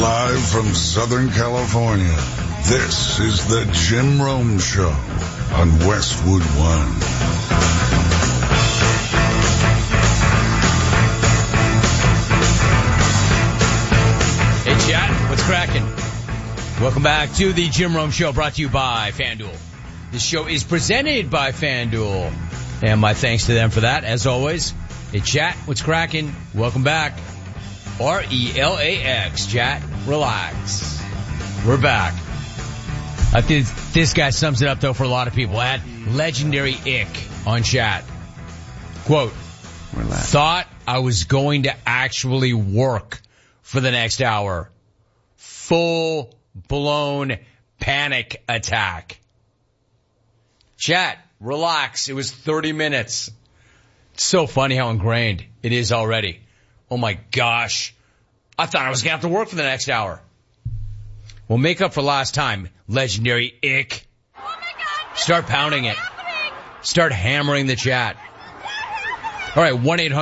Live from Southern California, this is the Jim Rome Show on Westwood One. Hey, chat, what's cracking? Welcome back to the Jim Rome Show, brought to you by FanDuel. This show is presented by FanDuel, and my thanks to them for that, as always. Hey, chat, what's cracking? Welcome back. RELAX, chat. Relax. We're back. I think this guy sums it up, though, for a lot of people. At Legendary Ick on chat. Quote, relax. Thought I was going to actually work for the next hour. Full-blown panic attack. Chat, relax. It was 30 minutes. It's so funny how ingrained it is already. Oh my gosh. I thought I was going to have to work for the next hour. Well, make up for last time, Legendary Ick. Oh my God. Start pounding it. Start hammering the chat. All right,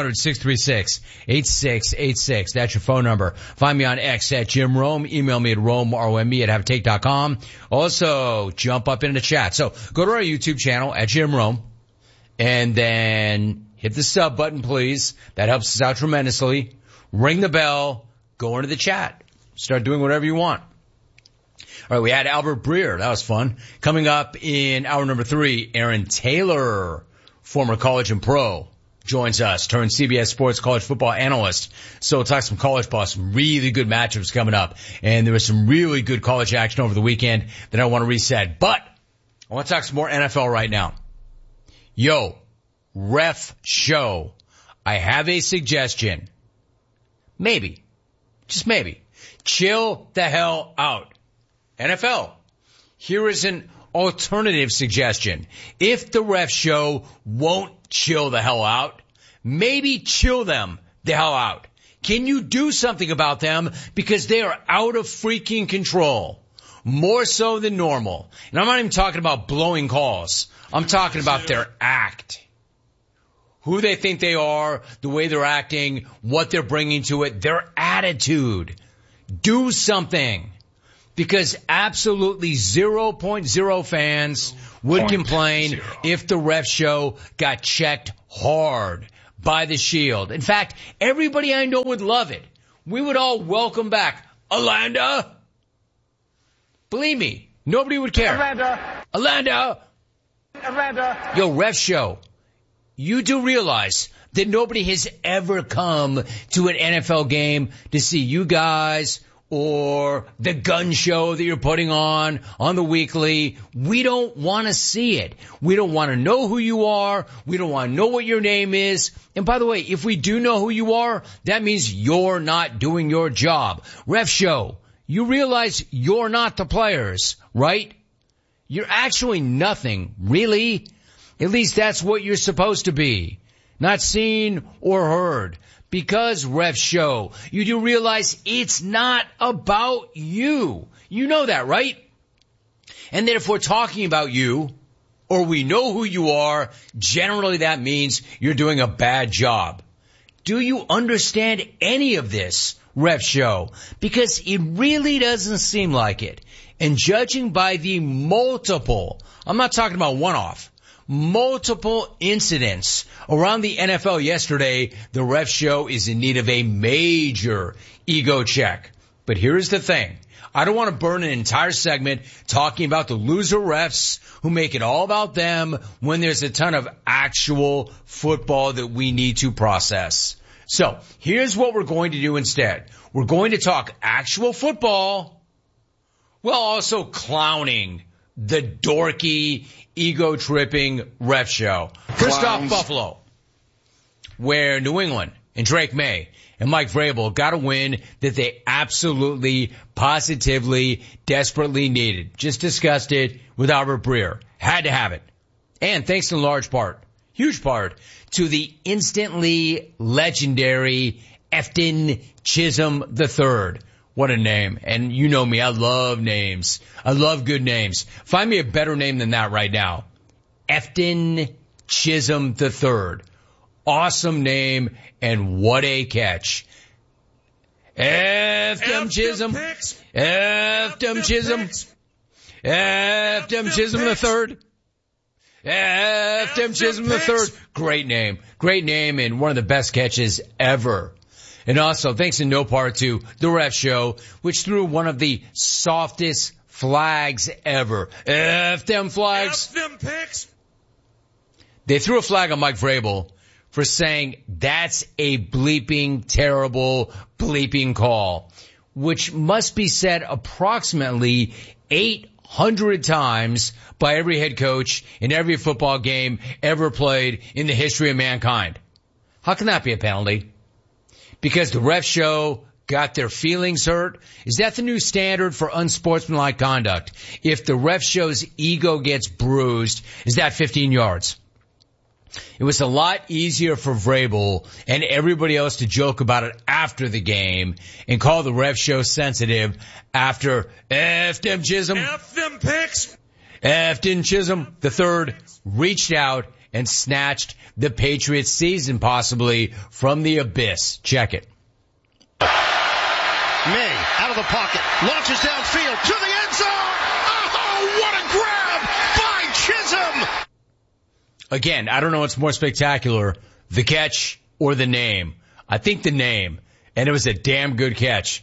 1-800-636-8686. That's your phone number. Find me on X at Jim Rome. Email me at RomeROME@havetake.com. Also, jump up into the chat. So go to our YouTube channel at Jim Rome and then hit the sub button, please. That helps us out tremendously. Ring the bell. Go into the chat. Start doing whatever you want. All right, we had Albert Breer. That was fun. Coming up in hour number 3, Aaron Taylor, former college and pro, joins us, turned CBS Sports college football analyst. So we'll talk some college ball, some really good matchups coming up. And there was some really good college action over the weekend that I want to reset. But I want to talk some more NFL right now. Yo, Ref Show, I have a suggestion. Maybe, just maybe, chill the hell out. NFL, here is an alternative suggestion. If the Ref Show won't chill the hell out, maybe chill them the hell out. Can you do something about them? Because they are out of freaking control. More so than normal. And I'm not even talking about blowing calls. I'm talking about their act. Who they think they are, the way they're acting, what they're bringing to it, their attitude. Do something. Because absolutely 0.0 fans would complain if the Ref Show got checked hard by the Shield. In fact, everybody I know would love it. We would all welcome back Alanda. Believe me, nobody would care. Alanda. Yo, Ref Show, you do realize that nobody has ever come to an NFL game to see you guys or the gun show that you're putting on the weekly. We don't want to see it. We don't want to know who you are. We don't want to know what your name is. And by the way, if we do know who you are, that means you're not doing your job. Ref Show, you realize you're not the players, right? You're actually nothing, really. At least that's what you're supposed to be. Not seen or heard. Because, Ref Show, you do realize it's not about you. You know that, right? And that if we're talking about you, or we know who you are, generally that means you're doing a bad job. Do you understand any of this, Ref Show? Because it really doesn't seem like it. And judging by the multiple, I'm not talking about one-off, multiple incidents around the NFL yesterday, the Ref Show is in need of a major ego check. But here's the thing. I don't want to burn an entire segment talking about the loser refs who make it all about them when there's a ton of actual football that we need to process. So here's what we're going to do instead. We're going to talk actual football while also clowning the dorky, ego-tripping Ref Show. First off, Buffalo, where New England and Drake May and Mike Vrabel got a win that they absolutely, positively, desperately needed. Just discussed it with Albert Breer. Had to have it. And thanks in large part, huge part, to the instantly legendary Efton Chisholm III. What a name. And you know me, I love names. I love good names. Find me a better name than that right now. Efton Chisholm III. Awesome name, and what a catch. F them Chisholm. F them Chisholm. F them Chisholm the third. F them Chisholm the third. Great name. Great name and one of the best catches ever. And also, thanks in no part to the Ref Show, which threw one of the softest flags ever. F them flags. F them picks. They threw a flag on Mike Vrabel for saying that's a bleeping terrible bleeping call, which must be said approximately 800 times by every head coach in every football game ever played in the history of mankind. How can that be a penalty? Because the Ref Show got their feelings hurt? Is that the new standard for unsportsmanlike conduct? If the Ref Show's ego gets bruised, is that 15 yards? It was a lot easier for Vrabel and everybody else to joke about it after the game and call the Ref Show sensitive after F them Chisholm. F them picks. F them Chisholm the third reached out and snatched the Patriots season possibly from the abyss. Check it. May out of the pocket, launches downfield to the end zone. Oh, what a grab by Chisholm! Again, I don't know what's more spectacular, the catch or the name. I think the name, and it was a damn good catch.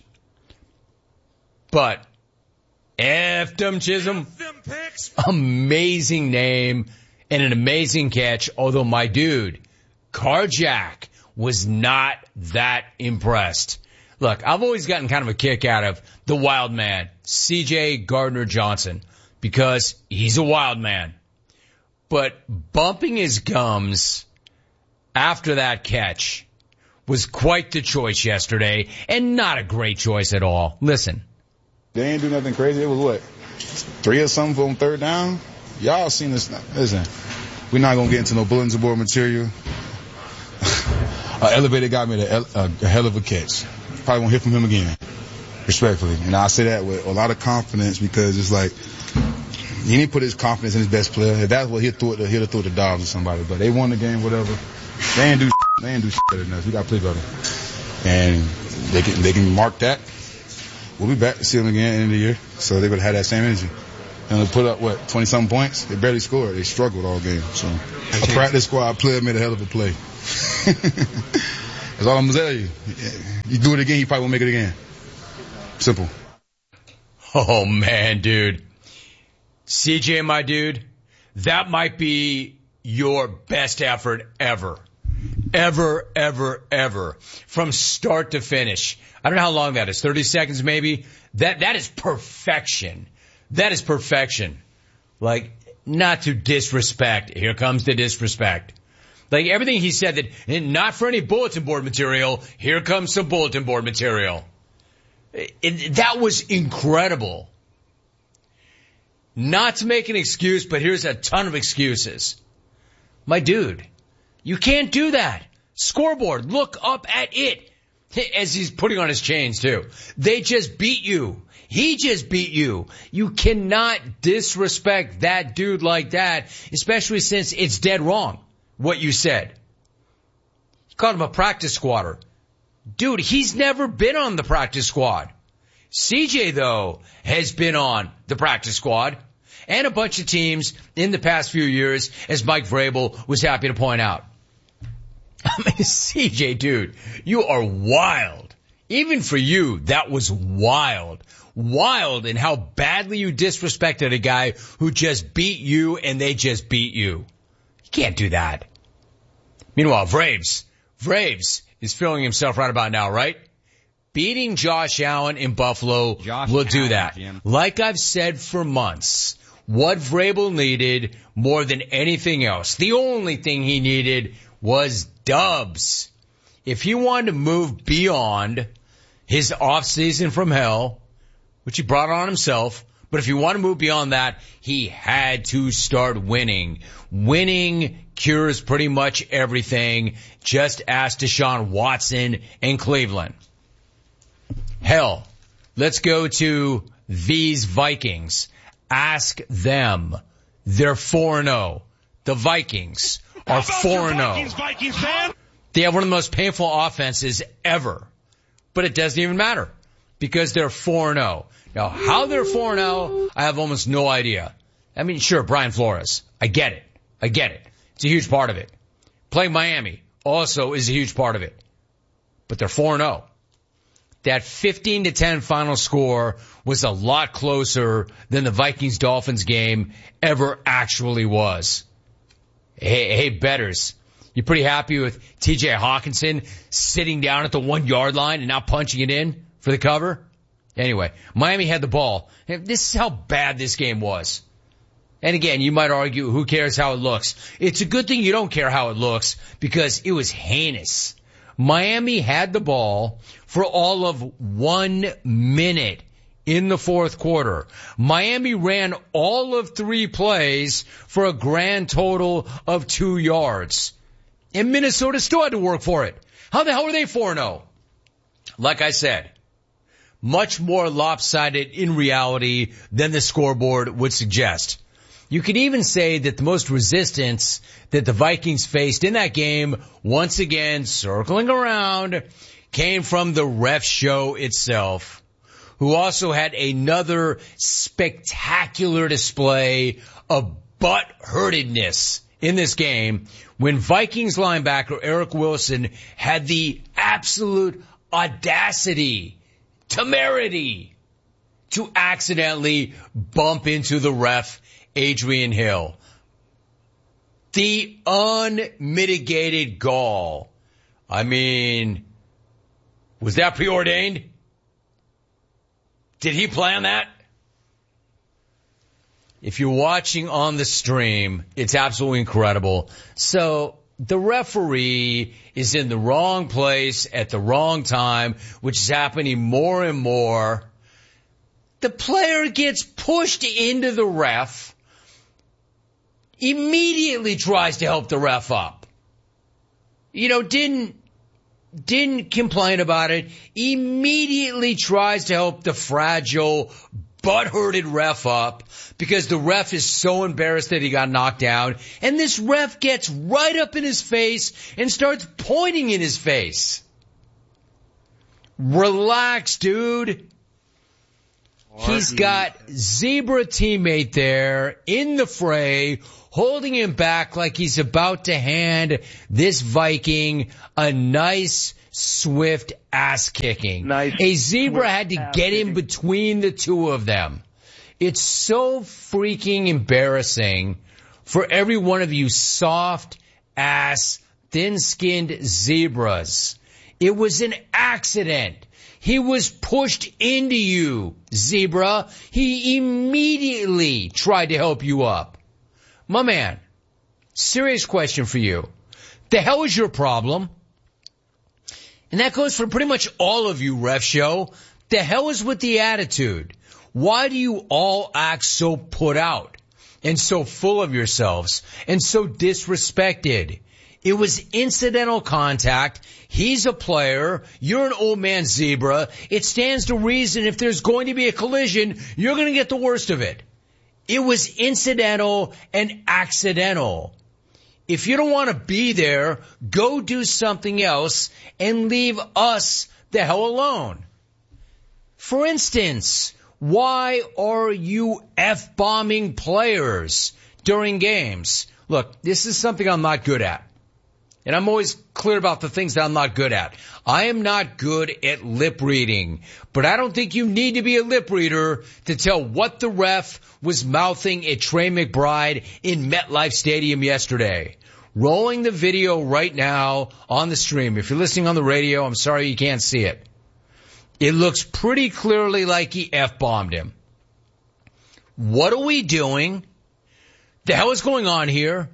But F them Chisholm, amazing name and an amazing catch, although my dude, Carjack, was not that impressed. Look, I've always gotten kind of a kick out of the wild man, C.J. Gardner-Johnson, because he's a wild man. But bumping his gums after that catch was quite the choice yesterday, and not a great choice at all. Listen. They ain't do nothing crazy. It was what? 3 or something on third down? Y'all seen this. Listen, we're not going to get into no bulletin board material. Elevator got me a hell of a catch. Probably won't hear from him again, respectfully. And I say that with a lot of confidence because it's like, he didn't put his confidence in his best player. If that's what he'd have threw the Dobbs or somebody. But they won the game, whatever. They ain't do shit better than us. We got to play better. And they can mark that. We'll be back to see them again at the end of the year. So they would have had that same energy. And they put up, 20-something points? They barely scored. They struggled all game. So a practice squad player made a hell of a play. That's all I'm going to tell you. You do it again, you probably won't make it again. Simple. Oh, man, dude. CJ, my dude, that might be your best effort ever. Ever, ever, ever. From start to finish. I don't know how long that is. 30 seconds maybe? That is perfection. That is perfection. Like, not to disrespect. Here comes the disrespect. Like everything he said that, not for any bulletin board material, here comes some bulletin board material. That was incredible. Not to make an excuse, but here's a ton of excuses. My dude, you can't do that. Scoreboard, look up at it. As he's putting on his chains too. They just beat you. He just beat you. You cannot disrespect that dude like that, especially since it's dead wrong what you said. You called him a practice squatter. Dude, he's never been on the practice squad. CJ, though, has been on the practice squad and a bunch of teams in the past few years, as Mike Vrabel was happy to point out. I mean, CJ, dude, you are wild. Even for you, that was wild. Wild in how badly you disrespected a guy who just beat you and they just beat you. You can't do that. Meanwhile, Vraves is feeling himself right about now, right? Beating Josh Allen in Buffalo will do that. Jim. Like I've said for months, what Vrabel needed more than anything else, the only thing he needed was dubs. If he wanted to move beyond his offseason from hell, which he brought on himself, but if you want to move beyond that, he had to start winning. Winning cures pretty much everything. Just ask Deshaun Watson in Cleveland. Hell, let's go to these Vikings. Ask them. They're 4-0. The Vikings are 4-0. Vikings fan? They have one of the most painful offenses ever. but it doesn't even matter because they're 4-0. Now, how they're 4-0, I have almost no idea. I mean, sure, Brian Flores. I get it. It's a huge part of it. Playing Miami also is a huge part of it. But they're 4-0. That 15-10 final score was a lot closer than the Vikings-Dolphins game ever actually was. Hey, bettors, you pretty happy with TJ Hawkinson sitting down at the 1-yard line and not punching it in for the cover? Anyway, Miami had the ball. This is how bad this game was. And again, you might argue, who cares how it looks? It's a good thing you don't care how it looks because it was heinous. Miami had the ball for all of 1 minute in the fourth quarter. Miami ran all of 3 plays for a grand total of 2 yards. And Minnesota still had to work for it. How the hell are they 4-0? Like I said, much more lopsided in reality than the scoreboard would suggest. You could even say that the most resistance that the Vikings faced in that game, once again circling around, came from the ref show itself, who also had another spectacular display of butt-hurtedness in this game when Vikings linebacker Eric Wilson had the absolute audacity, temerity, to accidentally bump into the ref, Adrian Hill. The unmitigated gall. I mean, was that preordained? Did he plan that? If you're watching on the stream, it's absolutely incredible. So the referee is in the wrong place at the wrong time, which is happening more and more. The player gets pushed into the ref, immediately tries to help the ref up. Didn't complain about it, immediately tries to help the fragile, butt-hurted ref up because the ref is so embarrassed that he got knocked down. And this ref gets right up in his face and starts pointing in his face. Relax, dude. He's got Zebra teammate there in the fray, holding him back like he's about to hand this Viking a nice, swift ass-kicking. Nice, a Zebra had to get in between the two of them. It's so freaking embarrassing for every one of you soft-ass, thin-skinned Zebras. It was an accident. He was pushed into you, Zebra. He immediately tried to help you up. My man, serious question for you. The hell is your problem? And that goes for pretty much all of you, Ref Show. The hell is with the attitude? Why do you all act so put out and so full of yourselves and so disrespected? It was incidental contact. He's a player. You're an old man Zebra. It stands to reason if there's going to be a collision, you're going to get the worst of it. It was incidental and accidental. If you don't want to be there, go do something else and leave us the hell alone. For instance, why are you F-bombing players during games? Look, this is something I'm not good at. And I'm always clear about the things that I'm not good at. I am not good at lip reading, but I don't think you need to be a lip reader to tell what the ref was mouthing at Trey McBride in MetLife Stadium yesterday. Rolling the video right now on the stream. If you're listening on the radio, I'm sorry you can't see it. It looks pretty clearly like he F-bombed him. What are we doing? The hell is going on here?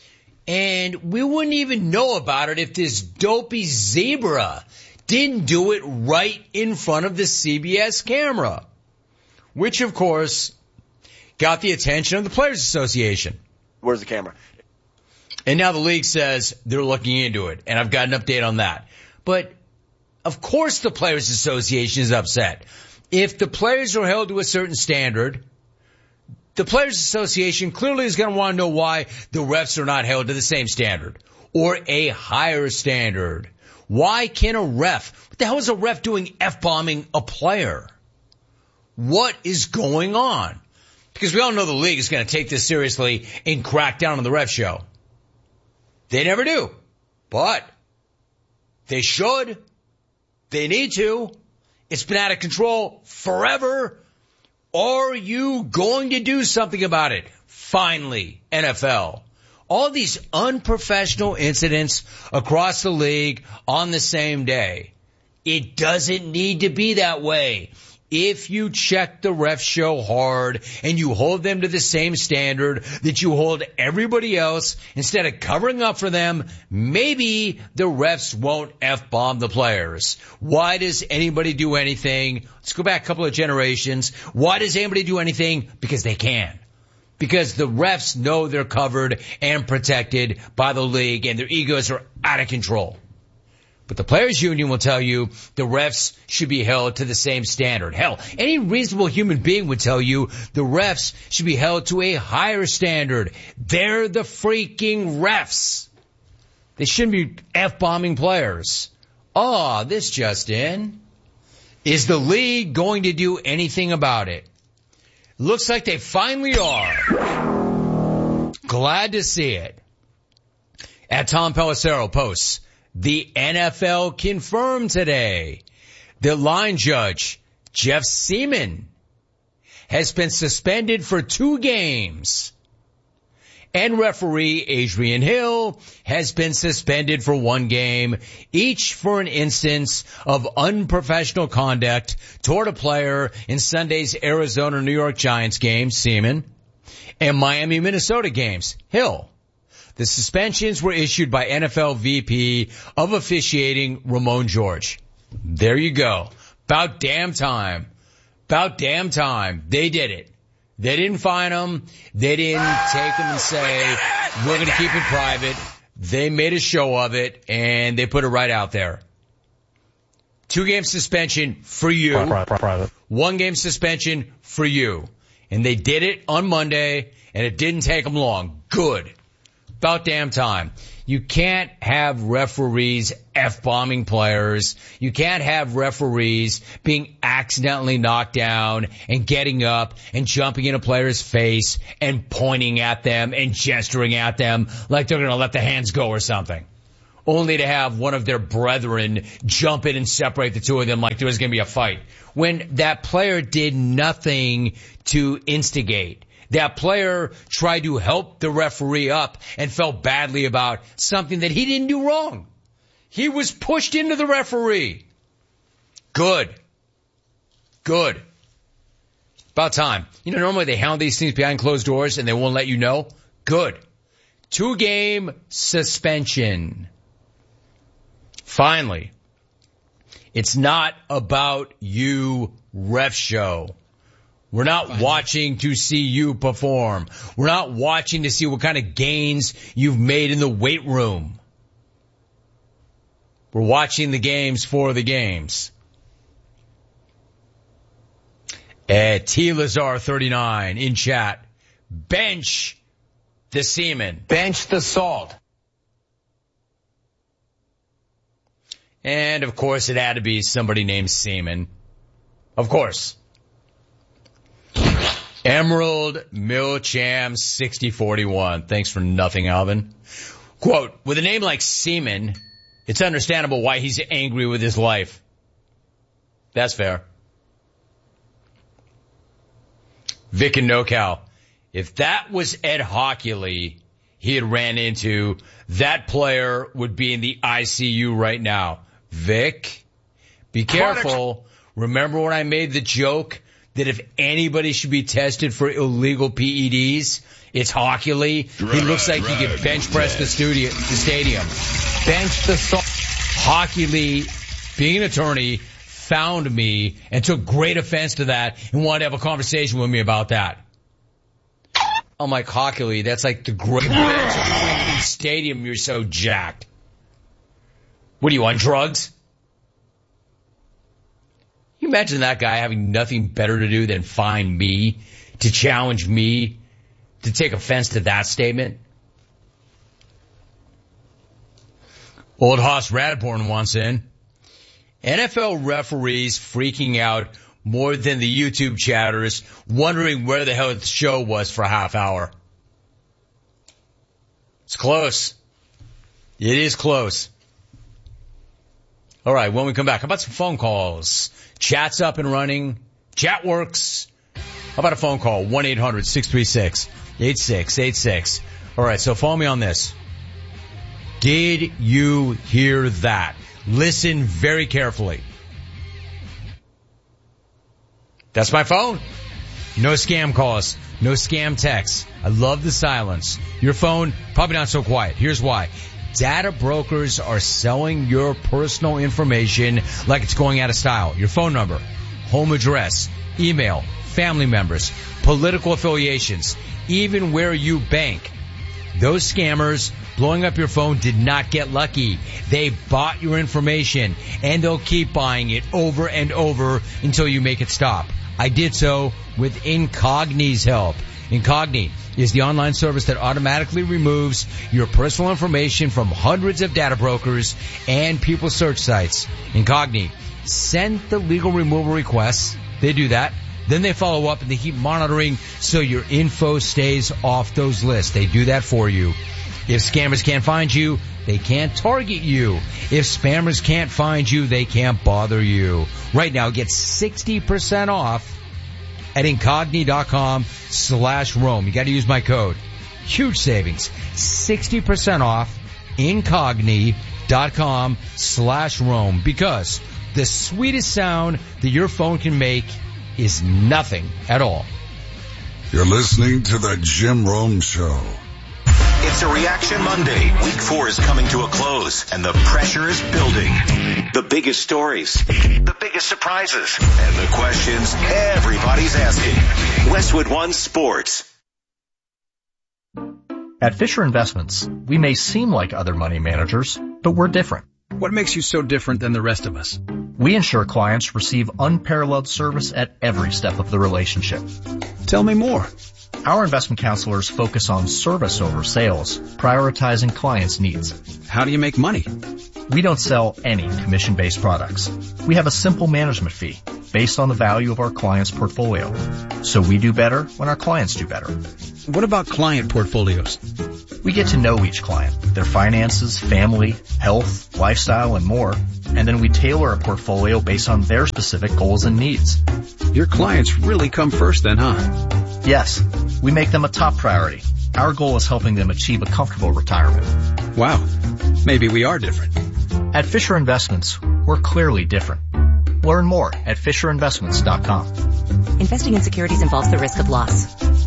And we wouldn't even know about it if this dopey Zebra didn't do it right in front of the CBS camera, which, of course, got the attention of the Players Association. Where's the camera? And now the league says they're looking into it, and I've got an update on that. But, of course, the Players Association is upset. If the players are held to a certain standard, the Players Association clearly is going to want to know why the refs are not held to the same standard or a higher standard. Why can't a ref? What the hell is a ref doing F-bombing a player? What is going on? Because we all know the league is going to take this seriously and crack down on the ref show. They never do. But they should. They need to. It's been out of control forever. Are you going to do something about it? Finally, NFL. All these unprofessional incidents across the league on the same day. It doesn't need to be that way. If you check the ref show hard and you hold them to the same standard that you hold everybody else, instead of covering up for them, maybe the refs won't F-bomb the players. Why does anybody do anything? Let's go back a couple of generations. Why does anybody do anything? Because they can. Because the refs know they're covered and protected by the league and their egos are out of control. But the Players Union will tell you the refs should be held to the same standard. Hell, any reasonable human being would tell you the refs should be held to a higher standard. They're the freaking refs. They shouldn't be F-bombing players. Oh, this just in. Is the league going to do anything about it? Looks like they finally are. Glad to see it. At Tom Pelissero posts, the NFL confirmed today that line judge Jeff Seaman has been suspended for 2 games. And referee Adrian Hill has been suspended for 1 game, each for an instance of unprofessional conduct toward a player in Sunday's Arizona-New York Giants game, Seaman, and Miami-Minnesota games, Hill. The suspensions were issued by NFL VP of officiating Ramon George. There you go. About damn time. About damn time. They did it. They didn't fine them. They didn't take them and say, we're going to keep it private. They made a show of it, and they put it right out there. 2-game suspension for you. Private. 1-game suspension for you. And they did it on Monday, and it didn't take them long. Good. About damn time. You can't have referees F-bombing players. You can't have referees being accidentally knocked down and getting up and jumping in a player's face and pointing at them and gesturing at them like they're going to let the hands go or something. Only to have one of their brethren jump in and separate the two of them like there was going to be a fight. When that player did nothing to instigate. That player tried to help the referee up and felt badly about something that he didn't do wrong. He was pushed into the referee. Good. About time. You know, normally they hound these things behind closed doors and they won't let you know. Good. 2-game suspension. Finally. It's not about you, ref show. We're not watching to see you perform. We're not watching to see what kind of gains you've made in the weight room. We're watching the games for the games. At T. Lazar 39 in chat, bench the Seaman. Bench the salt. And of course it had to be somebody named Seaman. Of course. Emerald Milcham 6041. Thanks for nothing, Alvin. Quote, with a name like Seaman, it's understandable why he's angry with his life. That's fair. Vic and NoCal. If that was Ed Hockley he had ran into, that player would be in the ICU right now. Vic, be careful. Remember when I made the joke that if anybody should be tested for illegal PEDs, it's Hockley. He looks like he could bench press the stadium. Bench the salt. Hockley, being an attorney, found me and took great offense to that and wanted to have a conversation with me about that. I'm like, Hockley, that's like the great bench stadium. You're so jacked. What are you, on drugs? You imagine that guy having nothing better to do than find me, to challenge me, to take offense to that statement? Old Hoss Radborn wants in. NFL referees freaking out more than the YouTube chatters, wondering where the hell the show was for a half hour. It's close. It is close. All right, when we come back, how about some phone calls? Chat's up and running. Chat works. How about a phone call? 1-800-636-8686. All right, so follow me on this. Did you hear that? Listen very carefully. That's my phone. No scam calls. No scam texts. I love the silence. Your phone, probably not so quiet. Here's why. Data brokers are selling your personal information like it's going out of style. Your phone number, home address, email, family members, political affiliations, even where you bank. Those scammers blowing up your phone did not get lucky. They bought your information, and they'll keep buying it over and over until you make it stop. I did so with Incogni's help. Incogni is the online service that automatically removes your personal information from hundreds of data brokers and people search sites. Incogni sent the legal removal requests. They do that. Then they follow up and they keep monitoring so your info stays off those lists. They do that for you. If scammers can't find you, they can't target you. If spammers can't find you, they can't bother you. Right now, get 60% off at Incogni.com/Rome. You got to use my code. Huge savings. 60% off Incogni.com/Rome, because the sweetest sound that your phone can make is nothing at all. You're listening to the Jim Rome Show. It's a Reaction Monday. Week 4 is coming to a close, and the pressure is building. The biggest stories, the biggest surprises, and the questions everybody's asking. Westwood One Sports. At Fisher Investments, we may seem like other money managers, but we're different. What makes you so different than the rest of us? We ensure clients receive unparalleled service at every step of the relationship. Tell me more. Our investment counselors focus on service over sales, prioritizing clients' needs. How do you make money? We don't sell any commission-based products. We have a simple management fee based on the value of our client's portfolio. So we do better when our clients do better. What about client portfolios? We get to know each client, their finances, family, health, lifestyle, and more, and then we tailor a portfolio based on their specific goals and needs. Your clients really come first then, huh? Yes, we make them a top priority. Our goal is helping them achieve a comfortable retirement. Wow, maybe we are different. At Fisher Investments, we're clearly different. Learn more at FisherInvestments.com. Investing in securities involves the risk of loss.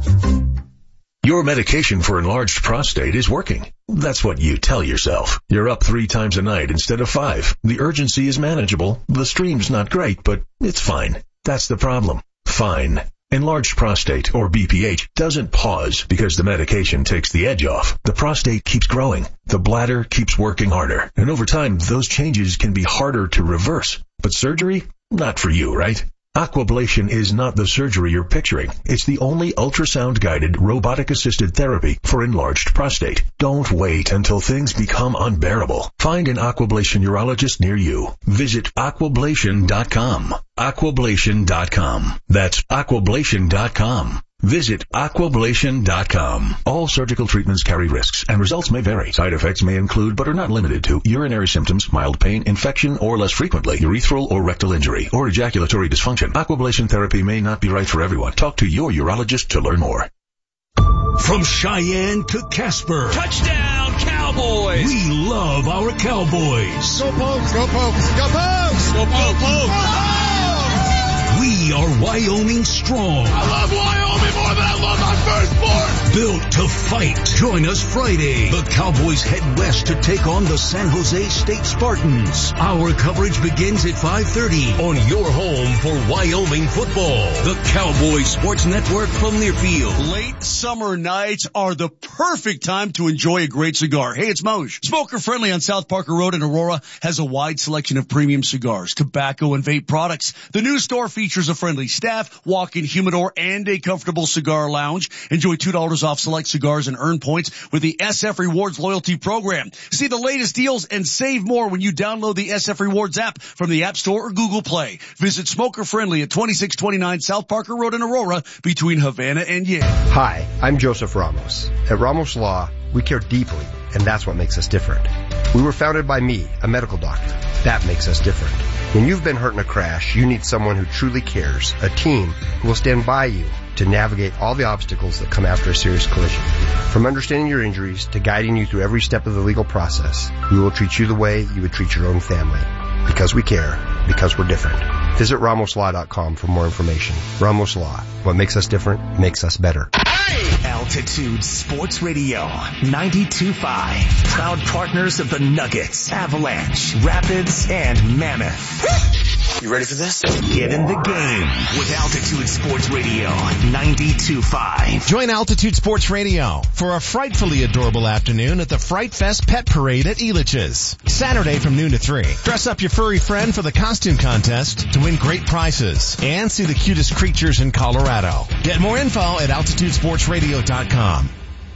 Your medication for enlarged prostate is working. That's what you tell yourself. You're up 3 times a night instead of 5. The urgency is manageable. The stream's not great, but it's fine. That's the problem. Fine. Enlarged prostate, or BPH, doesn't pause because the medication takes the edge off. The prostate keeps growing. The bladder keeps working harder. And over time, those changes can be harder to reverse. But surgery? Not for you, right? Aquablation is not the surgery you're picturing. It's the only ultrasound-guided, robotic-assisted therapy for enlarged prostate. Don't wait until things become unbearable. Find an Aquablation urologist near you. Visit Aquablation.com. Aquablation.com. That's Aquablation.com. Visit Aquablation.com. All surgical treatments carry risks, and results may vary. Side effects may include, but are not limited to, urinary symptoms, mild pain, infection, or less frequently, urethral or rectal injury, or ejaculatory dysfunction. Aquablation therapy may not be right for everyone. Talk to your urologist to learn more. From Cheyenne to Casper. Touchdown, Cowboys! We love our Cowboys. Go Pokes! Go Pokes! Go Pokes! Go Pokes! Go Pokes! We are Wyoming strong. I love Wyoming more than I love my firstborn. Built to fight. Join us Friday. The Cowboys head west to take on the San Jose State Spartans. Our coverage begins at 5:30 on your home for Wyoming football. The Cowboys Sports Network from Learfield. Late summer nights are the perfect time to enjoy a great cigar. Hey, it's Moj. Smoker Friendly on South Parker Road in Aurora has a wide selection of premium cigars, tobacco, and vape products. The new store features a friendly staff, walk-in humidor, and a comfortable comfortable cigar lounge. Enjoy $2 off select cigars and earn points with the SF Rewards loyalty program. See the latest deals and save more when you download the SF Rewards app from the App Store or Google Play. Visit Smoker Friendly at 2629 South Parker Road in Aurora between Havana and Yale. Hi, I'm Joseph Ramos. At Ramos Law, we care deeply, and that's what makes us different. We were founded by me, a medical doctor. That makes us different. When you've been hurt in a crash, you need someone who truly cares, a team who will stand by you to navigate all the obstacles that come after a serious collision. From understanding your injuries to guiding you through every step of the legal process, we will treat you the way you would treat your own family. Because we care, because we're different. Visit RamosLaw.com for more information. Ramos Law. What makes us different makes us better. Altitude Sports Radio 92.5. Proud partners of the Nuggets, Avalanche, Rapids, and Mammoth. You ready for this? Get in the game with Altitude Sports Radio 92.5. Join Altitude Sports Radio for a frightfully adorable afternoon at the Fright Fest Pet Parade at Elitch's. Saturday from noon to 3. Dress up your furry friend for the costume contest to win great prizes and see the cutest creatures in Colorado. Get more info at AltitudeSportsRadio.com.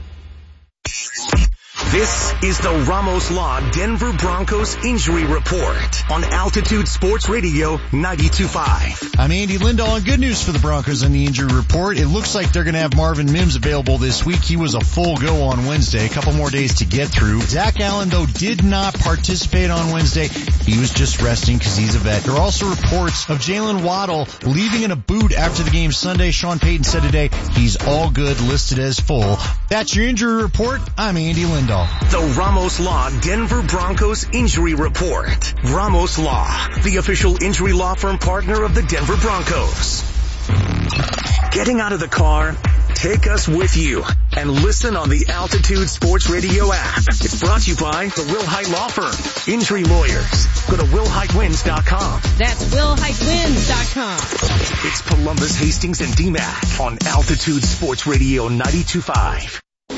This is the Ramos Law Denver Broncos Injury Report on Altitude Sports Radio 92.5. I'm Andy Lindahl, and good news for the Broncos on the injury report. It looks like they're going to have Marvin Mims available this week. He was a full go on Wednesday, a couple more days to get through. Zach Allen, though, did not participate on Wednesday. He was just resting because he's a vet. There are also reports of Jalen Waddle leaving in a boot after the game Sunday. Sean Payton said today he's all good, listed as full. That's your injury report. I'm Andy Lindahl. The Ramos Law Denver Broncos Injury Report. Ramos Law, the official injury law firm partner of the Denver Broncos. Getting out of the car? Take us with you and listen on the Altitude Sports Radio app. It's brought to you by the Will Height Law Firm. Injury lawyers. Go to WillHeightWins.com. That's WillHeightWins.com. It's Columbus, Hastings, and DMAC on Altitude Sports Radio 92.5.